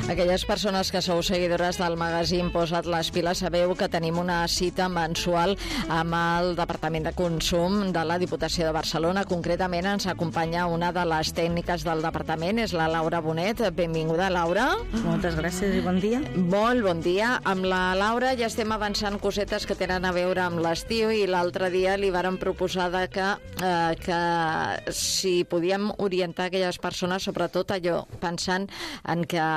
Aquelles persones que sou seguidores del magazín Posa't les piles sabeu que tenim una cita mensual amb el Departament de Consum de la Diputació de Barcelona. Concretament ens acompanya una de les tècniques del departament, és la Laura Bonet. Benvinguda, Laura. Moltes gràcies i bon dia. Molt bon dia. Amb la Laura ja estem avançant cosetes que tenen a veure amb l'estiu i l'altre dia li vàrem proposar que si podíem orientar aquelles persones, sobretot allò, pensant en que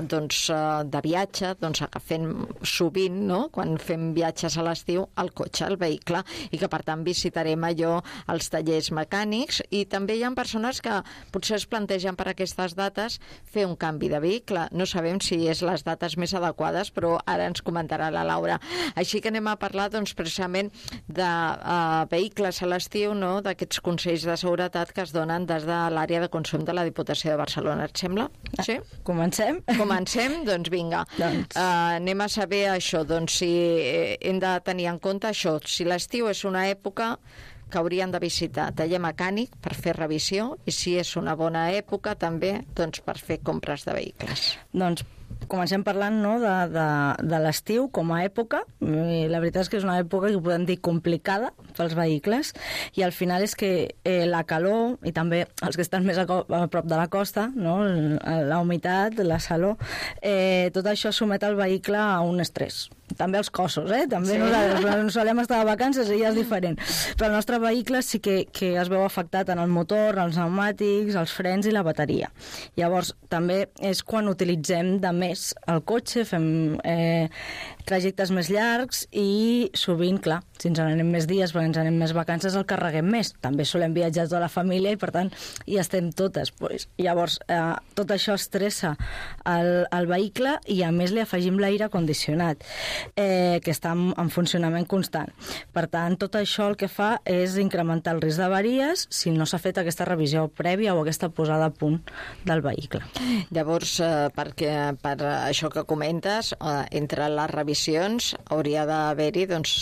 de viatge, agafem sovint, no?, quan fem viatges a l'estiu, el cotxe, el vehicle, i que per tant visitarem allò, els tallers mecànics, i també hi ha persones que potser es plantegen per aquestes dates fer un canvi de vehicle. No sabem si és les dates més adequades, però ara ens comentarà la Laura. Així que anem a parlar precisament de vehicles a l'estiu, no?, d'aquests consells de seguretat que es donen des de l'àrea de consum de la Diputació de Barcelona. Et sembla? Sí? Comencem? Comencem? Doncs vinga. Anem a saber això, si hem de tenir en compte això, si l'estiu és una època que haurien de visitar taller mecànic per fer revisió i si és una bona època també per fer compres de vehicles. Doncs comencem parlant, no, de l'estiu com a època. La veritat és que és una època que podem dir complicada pels vehicles i al final és que la calor i també els que estan més a prop de la costa, no, la humitat, la calor, tot això somet el vehicle a un estrès. També els cossos, també sí. Nosaltres solem estar de vacances i ja és diferent. Però el nostre vehicle sí que es veu afectat en el motor, els pneumàtics, els frens i la bateria. Llavors, també és quan utilitzem de més el cotxe, fem trajectes més llargs i sovint, clar, si ens anem més dies perquè ens anem més vacances, el carreguem més. També solem viatjar tota la família i, per tant, hi estem totes. Llavors, tot això estressa el vehicle i, a més, li afegim l'aire condicionat, que està en funcionament constant. Per tant, tot això el que fa és incrementar el risc d'avaries si no s'ha fet aquesta revisió prèvia o aquesta posada a punt del vehicle. Llavors, per això que comentes, entre les revisions hauria d'haver-hi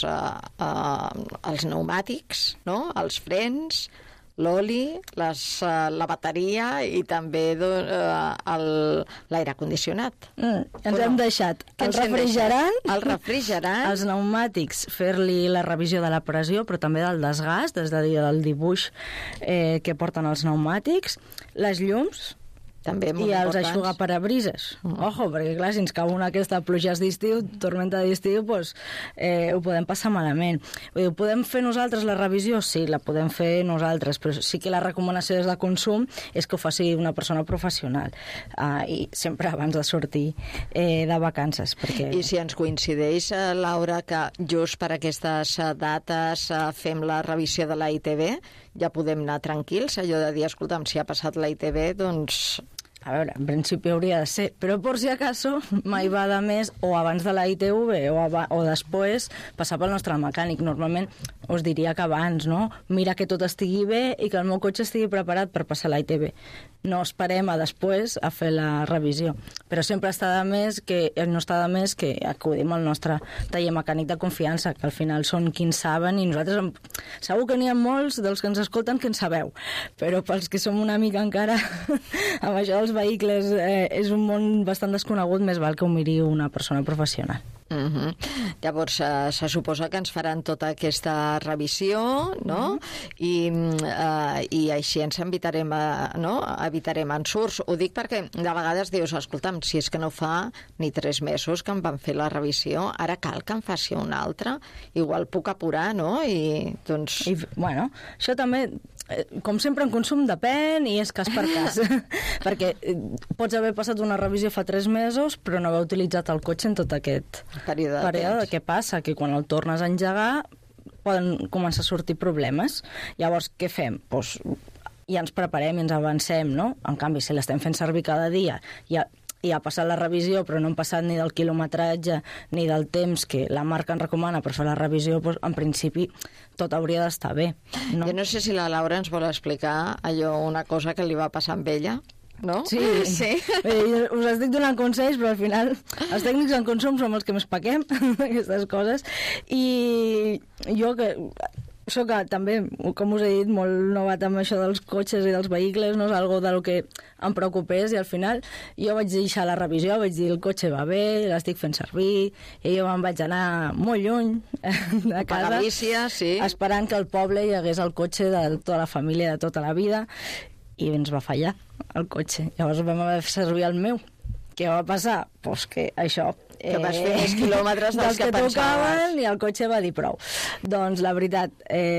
els pneumàtics, no?, els frens, l'oli, la bateria i també l'aire condicionat. Ens hem deixat el refrigerant, els pneumàtics, fer-li la revisió de la pressió, però també del desgast, és a dir, del dibuix que porten els pneumàtics, les llums, també i els eixugaparabrises. Ojo, perquè clar, si ens cau una aquesta pluges d'estiu, tormenta d'estiu, ho podem passar malament. Ho podem fer nosaltres la revisió? Sí, la podem fer nosaltres, però sí que la recomanació des de consum és que ho faci una persona professional, i sempre abans de sortir de vacances. I si ens coincideix, Laura, que just per aquestes dates fem la revisió de la ITV, ja podem anar tranquils, allò de dir, escolta'm, si ha passat la ITV, doncs... A veure, en principi hauria de ser, però per si acaso mai va de més o abans de la ITV o després passar pel nostre mecànic. Normalment us diria que abans, no? Mira que tot estigui bé i que el meu cotxe estigui preparat per passar la ITV. No esperem a després a fer la revisió. Però sempre no està de més que acudim al nostre taller mecànic de confiança, que al final són qui en saben i nosaltres segur que n'hi ha molts dels que ens escolten que en sabeu, però pels que som una mica encara amb això dels vehicles és un món bastant desconegut, més val que ho miri una persona professional. Llavors se suposa que ens faran tota aquesta revisió, no? I així ens evitarem ensurts. Ho dic perquè de vegades dius, escolta'm, si és que no fa ni 3 mesos que em van fer la revisió, ara cal que em faci una altra, igual puc apurar, no? Bueno, això també, com sempre en consum, depèn i és cas per cas. Perquè pots haver passat una revisió fa 3 mesos però no haver utilitzat el cotxe en tot aquest període. Què passa? Que quan el tornes a engegar poden començar a sortir problemes. Llavors, què fem? Ja ens preparem i ens avancem, no? En canvi, si l'estem fent servir cada dia i ha passat la revisió però no hem passat ni del quilometratge ni del temps que la marca ens recomana per fer la revisió, en principi tot hauria d'estar bé, no? Jo no sé si la Laura ens vol explicar una cosa que li va passar amb ella, no? Sí. Us estic donant consells, però al final els tècnics en consum som els que més paquem aquestes coses, i jo que soc també, com us he dit, molt novat amb això dels cotxes i dels vehicles, no és algo de lo que em preocupés, i al final jo vaig deixar la revisió, vaig dir el cotxe va bé, l'estic fent servir, i jo me'n vaig anar molt lluny de casa, a Galícia, sí, esperant que al poble hi hagués el cotxe de tota la família, de tota la vida, i ens va fallar el cotxe. Llavors vam haver de servir el meu. Què va passar? Doncs que això... Que vas fer més quilòmetres dels que pensaves. Tocaven i el cotxe va dir prou. Doncs la veritat,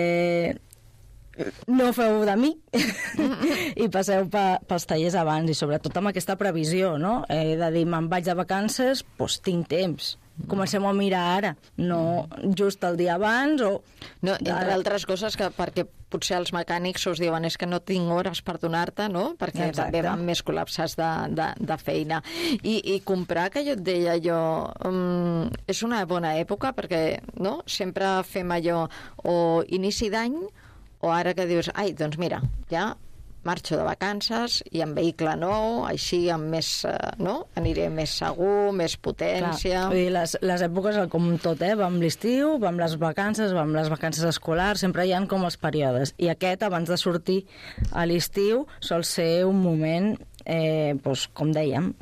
no feu de mi i passeu pels tallers abans, i sobretot amb aquesta previsió, no? De dir, me'n vaig de vacances, doncs tinc temps. Comencem a mirar ara, no just el dia abans o... No, entre altres coses, que perquè potser els mecànics us diuen és que no tinc hores per donar-te, no? Perquè també van més col·lapsats de feina. I comprar, que jo et deia és una bona època, perquè no? Sempre fem allò o inici d'any, o ara que dius, ai, doncs mira, ja marxo de vacances i amb vehicle nou, així amb més, no? Aniré més segur, més potència... Clar, vull dir, les èpoques, com tot, va amb l'estiu, va amb les vacances escolars, sempre hi ha com els períodes. I aquest, abans de sortir a l'estiu, sol ser un moment, doncs, com dèiem,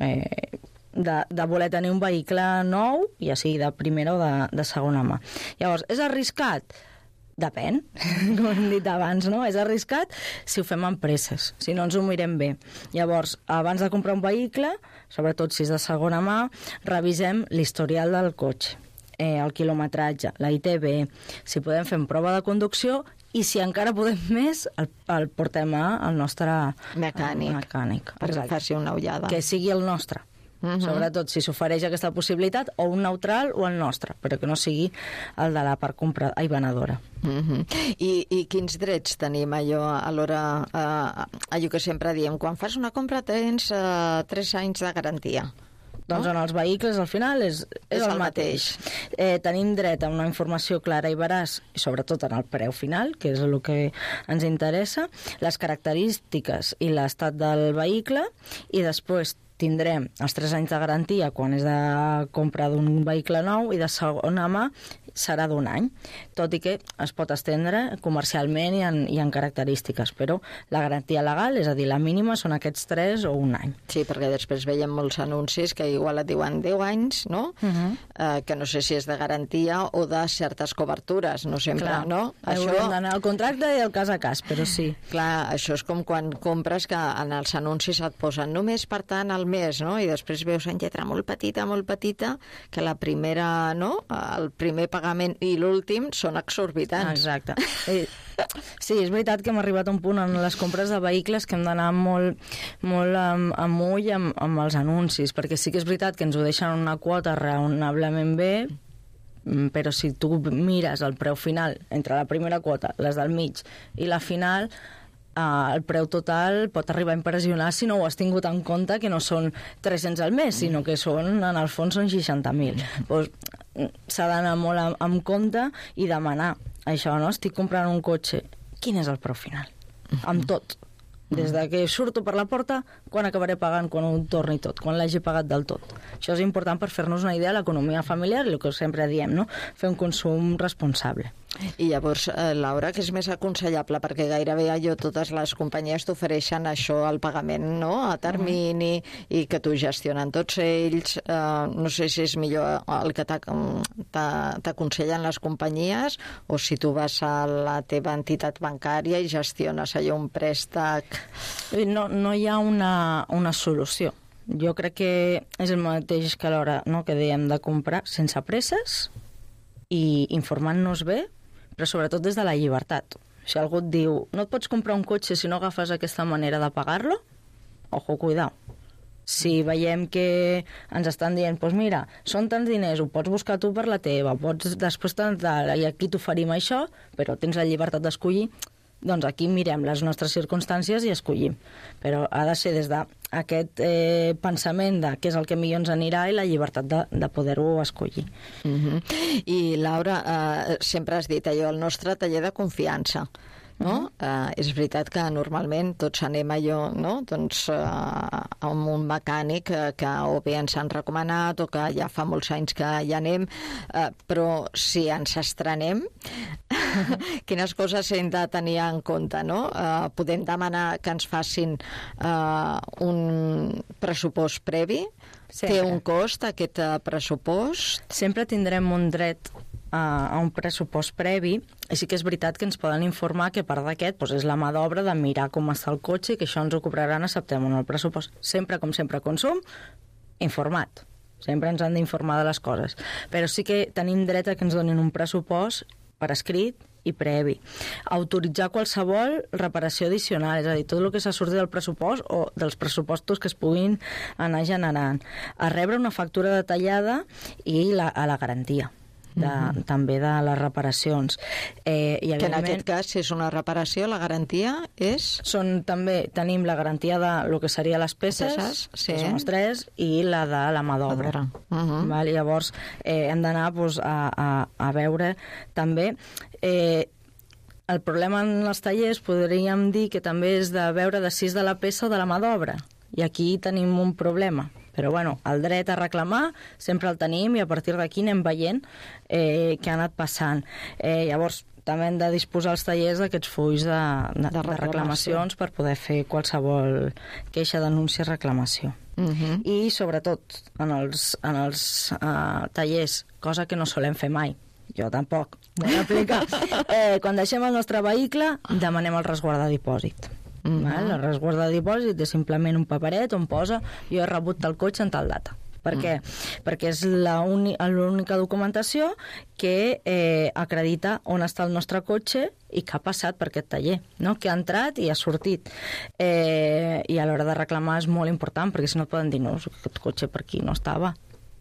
de voler tenir un vehicle nou, ja sigui de primera o de segona mà. Llavors, és arriscat? Depèn, com hem dit abans, no? És arriscat si ho fem amb presses, si no ens ho mirem bé. Llavors, abans de comprar un vehicle, sobretot si és de segona mà, revisem l'historial del cotxe, el quilometratge, la ITV, si podem fer una prova de conducció, i si encara podem més, el portem al nostre mecànic. Perquè faci una ullada. Que sigui el nostre. Sobretot si s'ofereix aquesta possibilitat, o un neutral o el nostre, però que no sigui el de la part venedora. I quins drets tenim allò a l'hora, allò que sempre diem, quan fas una compra tens 3 anys de garantia? Doncs en els vehicles, al final, és el mateix. Tenim dret a una informació clara i veraç, i sobretot en el preu final, que és el que ens interessa, les característiques i l'estat del vehicle, i després tindrem els 3 anys de garantia quan és de compra d'un vehicle nou, i de segona mà serà d'1 any, tot i que es pot estendre comercialment i en característiques, però la garantia legal, és a dir, la mínima, són aquests 3 o 1 any. Sí, perquè després veiem molts anuncis que igual et diuen 10 anys, no? Que no sé si és de garantia o de certes cobertures, no sempre, clar, no? Hauríem d'anar al contracte i al cas a cas, però sí. Clar, això és com quan compres que en els anuncis et posen només per tant al mes, no? I després veus en lletra molt petita, que la primera, no? El primer pagament i l'últim són exorbitants. Exacte. Sí, és veritat que hem arribat a un punt en les compres de vehicles que hem d'anar molt amb ull amb els anuncis, perquè sí que és veritat que ens ho deixen una quota raonablement bé, però si tu mires el preu final entre la primera quota, les del mig i la final, el preu total pot arribar a impressionar si no ho has tingut en compte, que no són 300 al mes, sinó que en el fons són 60.000. Doncs s'ha d'anar molt amb compte i demanar això, no? Estic comprant un cotxe, quin és el preu final? Amb tot. Des de que surto per la porta, quan acabaré pagant, quan ho torni tot, quan l'hagi pagat del tot. Això és important per fer-nos una idea de l'economia familiar i el que sempre diem, no? Fer un consum responsable. I llavors, Laura, que és més aconsellable, perquè gairebé totes les companyies t'ofereixen això, el pagament, no?, a termini, i que t'ho gestionen tots ells. No sé si és millor el que t'aconsellen les companyies o si tu vas a la teva entitat bancària i gestiones allò un préstec. No hi ha una solució. Jo crec que és el mateix que a l'hora, no?, que dèiem de comprar sense presses i informant-nos bé, però sobretot des de la llibertat. Si algú et diu, no et pots comprar un cotxe si no agafes aquesta manera de pagar-lo, ojo, cuidao. Si veiem que ens estan dient, doncs mira, són tants diners, ho pots buscar tu per la teva, pots després i aquí t'oferim això, però tens la llibertat d'escollir, doncs aquí mirem les nostres circumstàncies i escollim. Però ha de ser des d'aquest pensament de què és el que millor ens anirà i la llibertat de poder-ho escollir. I Laura, sempre has dit allò, el nostre taller de confiança, no? És veritat que normalment tots anem allò, no?, doncs amb un mecànic que o bé ens han recomanat o que ja fa molts anys que hi anem, però si ens estrenem quines coses hem de tenir en compte, no? Podem demanar que ens facin un pressupost previ? Té un cost, aquest pressupost? Sempre tindrem un dret a un pressupost previ, i sí que és veritat que ens poden informar que part d'aquest és la mà d'obra de mirar com està el cotxe i que això ens ho cobraran a setembre en el pressupost. Sempre, com sempre, consum, informat. Sempre ens han d'informar de les coses. Però sí que tenim dret a que ens donin un pressupost per escrit i previ. Autoritzar qualsevol reparació addicional, és a dir, tot el que s'ha sortit del pressupost o dels pressupostos que es puguin anar generant. A rebre una factura detallada i a la garantia. També de les reparacions. Que en aquest cas, si és una reparació, la garantia és? També tenim la garantia de lo que seria les peces, que són les 3, i la de la mà d'obra. Llavors, hem d'anar a veure també... El problema en els tallers podríem dir que també és de veure de si és de la peça o de la mà d'obra. I aquí tenim un problema. Però, bueno, el dret a reclamar sempre el tenim i a partir d'aquí anem veient què ha anat passant. Llavors, també hem de disposar els tallers d'aquests fulls de reclamacions per poder fer qualsevol queixa, denúncia, reclamació. I, sobretot, en els tallers, cosa que no solem fer mai, jo tampoc, vull aplicar, quan deixem el nostre vehicle, demanem el resguard de dipòsit. El resguard de dipòsit és simplement un paperet on posa jo he rebut el cotxe en tal data. Per què? Perquè és l'única documentació que acredita on està el nostre cotxe i què ha passat per aquest taller, no? Que ha entrat i ha sortit. I a l'hora de reclamar és molt important, perquè si no et poden dir no, aquest cotxe per aquí no estava.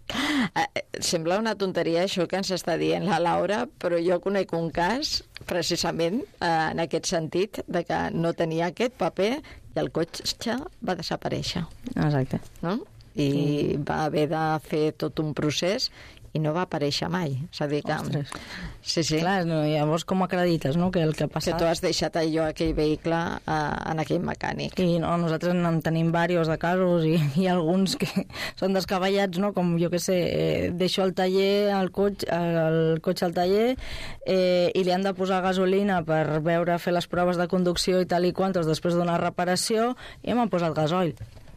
Sembla una tonteria això que ens està dient la Laura, però jo conec un cas precisament en aquest sentit de que no tenia aquest paper i el cotxe va desaparèixer. Exacte. No? I va haver de fer tot un procés i no va aparèixer mai. És a dir que... Ostres. Sí. Clar, llavors com acredites, no?, que el que ha passat... Que tu has deixat allò, aquell vehicle, en aquell mecànic. I no, nosaltres en tenim diversos de casos i alguns que són descabellats, no?, com jo que sé, deixo el taller, el cotxe al taller i li han de posar gasolina per veure, fer les proves de conducció i tal i quantos després d'una reparació i m'han posat gasoil.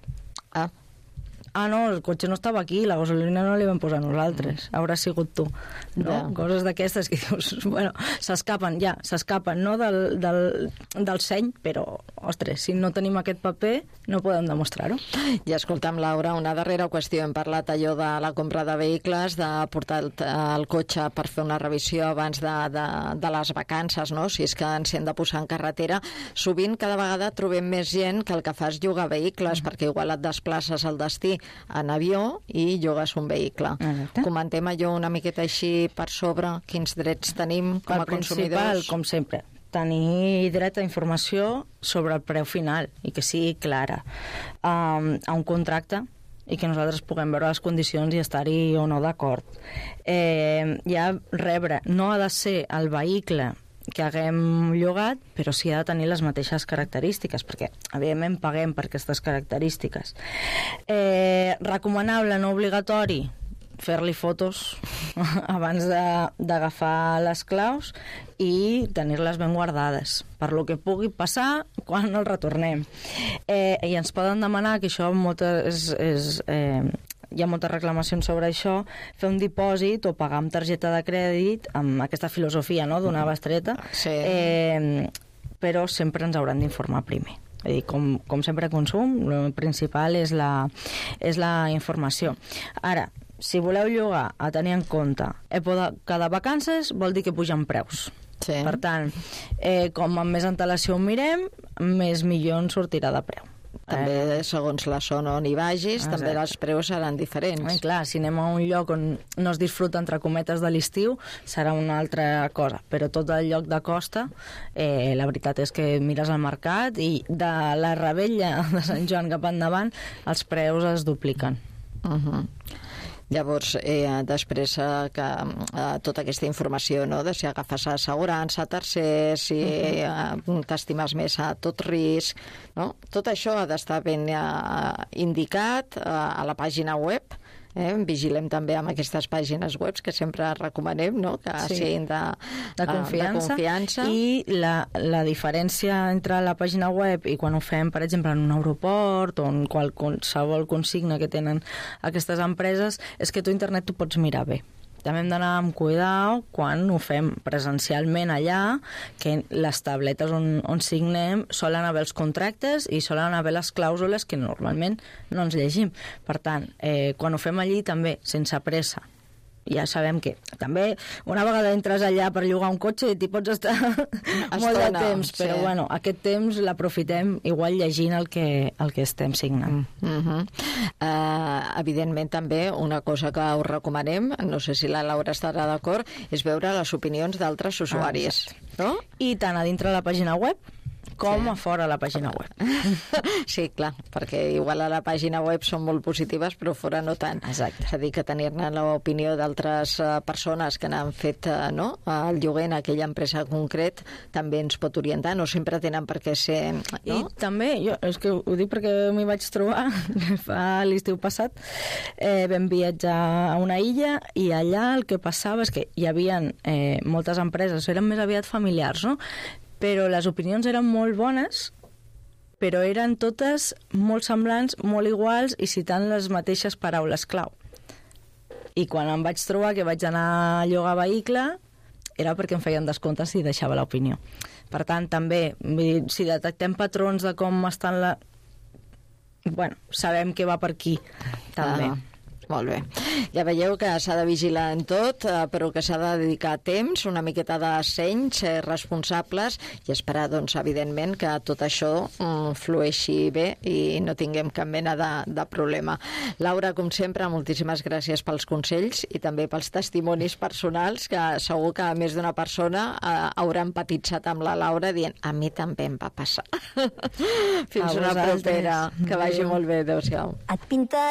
No, el cotxe no estava aquí, la gasolina no li vam posar nosaltres, haurà sigut tu. No? Coses d'aquestes que dius, bueno, s'escapen, no del seny, però, ostres, si no tenim aquest paper, no podem demostrar-ho. I escolta'm, Laura, una darrera qüestió. Hem parlat allò de la compra de vehicles, de portar el cotxe per fer una revisió abans de les vacances, no? Si és que ens hem de posar en carretera. Sovint, cada vegada trobem més gent que el que fa és llogar vehicles, perquè igual et desplaces al destí en avió i llogues un vehicle. Comentem allò una miqueta així per sobre, quins drets tenim com a consumidors. El principal, com sempre, tenir dret a informació sobre el preu final i que sigui clara. A un contracte i que nosaltres puguem veure les condicions i estar-hi o no d'acord. Ja rebre, no ha de ser el vehicle que haguem llogat, però sí ha de tenir les mateixes característiques, perquè, evidentment, paguem per aquestes característiques. Recomanable, no obligatori, fer-li fotos abans d'agafar les claus i tenir-les ben guardades per lo que pugui passar quan el retornem. I ens poden demanar, que això hi ha moltes reclamacions sobre això, fer un dipòsit o pagar amb targeta de crèdit, amb aquesta filosofia, no?, d'una bestreta, però sempre ens hauran d'informar primer. És a dir, com sempre consum, el principal és la informació. Ara, si voleu llogar a tenir en compte època de vacances, vol dir que pugen preus. Per tant, com amb més antelació ho mirem, més millor ens sortirà de preu. També, segons la zona on hi vagis, també els preus seran diferents. Clar, si anem a un lloc on no es disfruta, entre cometes, de l'estiu, serà una altra cosa. Però tot el lloc de costa, la veritat és que mires al mercat i de la Rebella de Sant Joan cap endavant, els preus es dupliquen. Llavors, després que tota aquesta informació, no?, de si agafes assegurança, tercer, si t'estimes més a tot risc, no? Tot això ha d'estar ben indicat a la pàgina web Vigilem també amb aquestes pàgines web que sempre recomanem, no? Que siguin de confiança. I la diferència entre la pàgina web i quan ho fem, per exemple, en un aeroport o en qualsevol consigna que tenen aquestes empreses, és que tu internet tu pots mirar bé. També hem d'anar amb cuidao quan ho fem presencialment allà, que les tabletes on signem solen haver els contractes i solen haver les clàusules que normalment no ens llegim. Per tant, quan ho fem allí també, sense pressa. Ja sabem que també una vegada entres allà per llogar un cotxe t'hi pots estar molt de temps, però bueno, aquest temps l'aprofitem igual llegint el que estem signant. Evidentment també una cosa que us recomanem, no sé si la Laura estarà d'acord, és veure les opinions d'altres usuaris. No? I tant a dintre la pàgina web com a fora la pàgina web. Sí, clar, perquè igual a la pàgina web són molt positives, però fora no tant. Exacte. És a dir, que tenir-ne l'opinió d'altres persones que n'han fet el lloguer en aquella empresa concret també ens pot orientar, no sempre tenen per què ser... No? I també, és que ho dic perquè m'hi vaig trobar fa l'estiu passat, vam viatjar a una illa i allà el que passava és que hi havia moltes empreses, eren més aviat familiars, no? Però les opinions eren molt bones, però eren totes molt semblants, molt iguals i citant les mateixes paraules clau. I quan em vaig trobar que vaig anar a llogar vehicle, era perquè em feien descomptes i deixava l'opinió. Per tant, també, si detectem patrons de com estan bueno, sabem que va per aquí, també. Molt bé. Ja veieu que s'ha de vigilar en tot, però que s'ha de dedicar temps, una miqueta de seny, ser responsables i esperar, doncs, evidentment, que tot això flueixi bé i no tinguem cap mena de problema. Laura, com sempre, moltíssimes gràcies pels consells i també pels testimonis personals, que segur que més d'una persona haurà empatitzat amb la Laura dient, a mi també em va passar. Fins una propera. Que vagi molt bé. Adéu-siau. Et pinta